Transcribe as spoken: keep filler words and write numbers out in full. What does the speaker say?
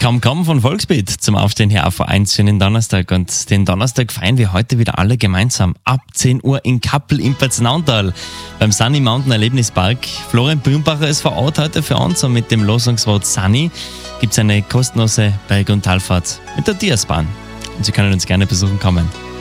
Kaum Kaum von Volksbeat zum Aufstehen her auf eins für den Donnerstag. Und den Donnerstag feiern wir heute wieder alle gemeinsam ab zehn Uhr in Kappel im Paznauntal beim Sunny Mountain Erlebnispark. Florian Brümbacher ist vor Ort heute für uns und mit dem Losungswort Sunny gibt es eine kostenlose Berg- und Talfahrt mit der Diasbahn. Und Sie können uns gerne besuchen kommen.